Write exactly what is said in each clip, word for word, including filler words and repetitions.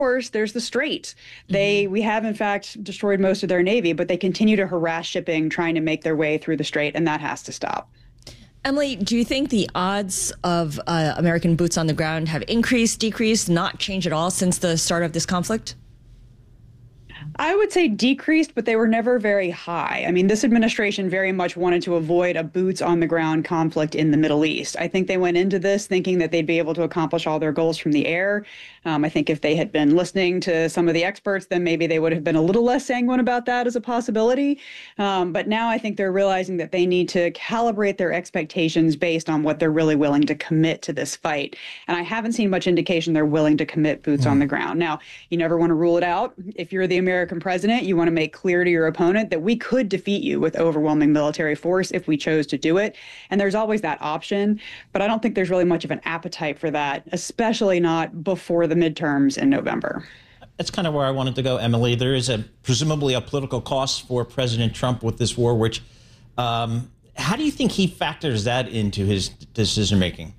course, there's the Strait. They mm-hmm. we have in fact destroyed most of their navy, but they continue to harass shipping trying to make their way through the Strait, and that has to stop. Emily, do you think the odds of uh, American boots on the ground have increased, decreased, not changed at all since the start of this conflict? I would say decreased, but they were never very high. I mean, this administration very much wanted to avoid a boots on the ground conflict in the Middle East. I think they went into this thinking that they'd be able to accomplish all their goals from the air. Um, I think if they had been listening to some of the experts, then maybe they would have been a little less sanguine about that as a possibility. Um, but now I think they're realizing that they need to calibrate their expectations based on what they're really willing to commit to this fight. And I haven't seen much indication they're willing to commit boots mm. on the ground. Now, you never want to rule it out. If you're the American president, you want to make clear to your opponent that we could defeat you with overwhelming military force if we chose to do it. And there's always that option. But I don't think there's really much of an appetite for that, especially not before the midterms in November. That's kind of where I wanted to go, Emily. There is a presumably a political cost for President Trump with this war, which um, how do you think he factors that into his decision making?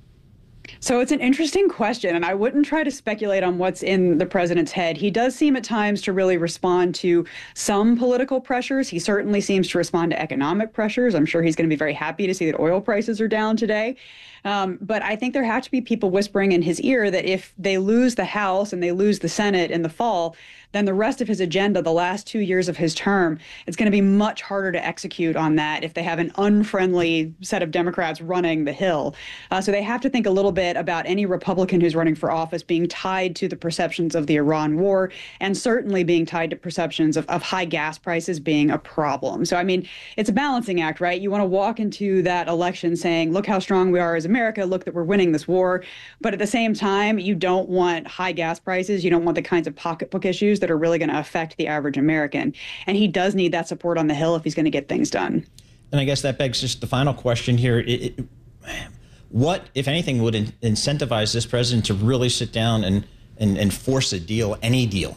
So it's an interesting question, and I wouldn't try to speculate on what's in the president's head. He does seem at times to really respond to some political pressures. He certainly seems to respond to economic pressures. I'm sure he's going to be very happy to see that oil prices are down today. Um, but I think there have to be people whispering in his ear that if they lose the House and they lose the Senate in the fall, then the rest of his agenda, the last two years of his term, it's going to be much harder to execute on that if they have an unfriendly set of Democrats running the Hill. Uh, so they have to think a little bit about any Republican who's running for office being tied to the perceptions of the Iran war, and certainly being tied to perceptions of, of high gas prices being a problem. So, I mean, it's a balancing act, right? You want to walk into that election saying, look how strong we are as America, look that we're winning this war. But at the same time, you don't want high gas prices. You don't want the kinds of pocketbook issues that are really going to affect the average American. And he does need that support on the Hill if he's going to get things done. And I guess that begs just the final question here. It, it, what, if anything, would in incentivize this president to really sit down and, and, and force a deal, any deal?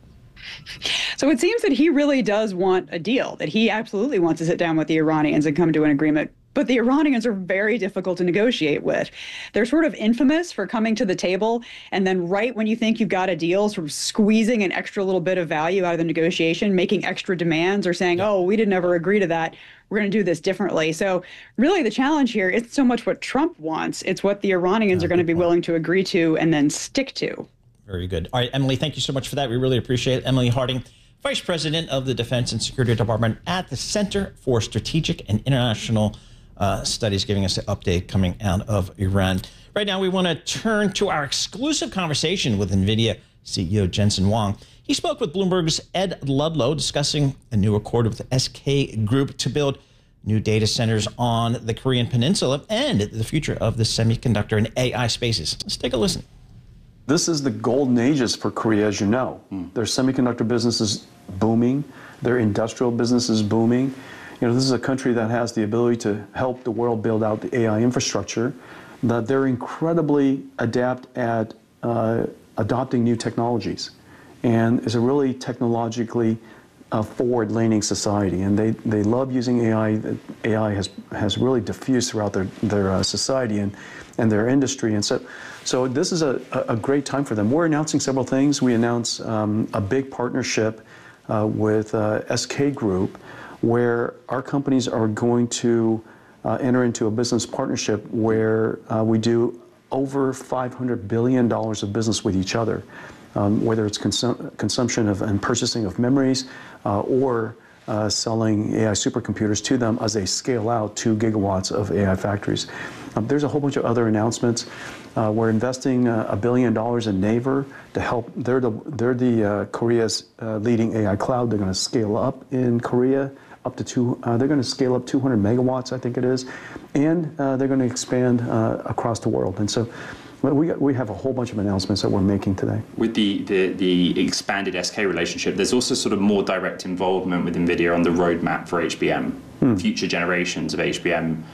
So it seems that he really does want a deal, that he absolutely wants to sit down with the Iranians and come to an agreement. But the Iranians are very difficult to negotiate with. They're sort of infamous for coming to the table and then right when you think you've got a deal, sort of squeezing an extra little bit of value out of the negotiation, making extra demands or saying, oh, we didn't ever agree to that. We're going to do this differently. So really the challenge here isn't so much what Trump wants. It's what the Iranians oh, are going to be point. willing to agree to and then stick to. Very good. All right, Emily, thank you so much for that. We really appreciate it. Emily Harding, Vice President of the Defense and Security Department at the Center for Strategic and International Uh, studies, giving us the update coming out of Iran. Right now, we want to turn to our exclusive conversation with NVIDIA C E O Jensen Huang. He spoke with Bloomberg's Ed Ludlow discussing a new accord with the S K Group to build new data centers on the Korean Peninsula and the future of the semiconductor and A I spaces. Let's take a listen. This is the golden ages for Korea, as you know. Mm. Their semiconductor business is booming. Their industrial business is booming. You know, this is a country that has the ability to help the world build out the A I infrastructure, that they're incredibly adept at uh, adopting new technologies, and is a really technologically uh, forward-leaning society. And they, they love using A I. A I has, has really diffused throughout their, their uh, society and, and their industry. And so, so this is a, a great time for them. We're announcing several things. We announced um, a big partnership uh, with uh, S K Group, where our companies are going to uh, enter into a business partnership where uh, we do over five hundred billion dollars of business with each other, um, whether it's consum consumption of and purchasing of memories uh, or uh, selling A I supercomputers to them as they scale out two gigawatts of A I factories. Um, there's a whole bunch of other announcements. Uh, we're investing uh, a billion dollars in Naver to help. They're the, they're the uh, Korea's uh, leading A I cloud. They're going to scale up in Korea. Up to two, uh, they're going to scale up two hundred megawatts, I think it is, and uh, they're going to expand uh, across the world. And so, we got, we have a whole bunch of announcements that we're making today. With the, the the expanded S K relationship, there's also sort of more direct involvement with NVIDIA on the roadmap for H B M, hmm. future generations of H B M.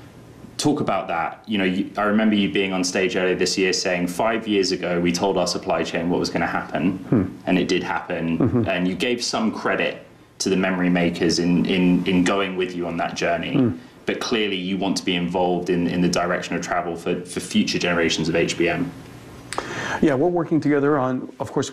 Talk about that. You know, you, I remember you being on stage earlier this year saying five years ago we told our supply chain what was going to happen, hmm. and it did happen, mm-hmm. and you gave some credit to the memory makers in, in, in going with you on that journey. Mm. But clearly you want to be involved in, in the direction of travel for, for future generations of H B M. Yeah, we're working together on, of course,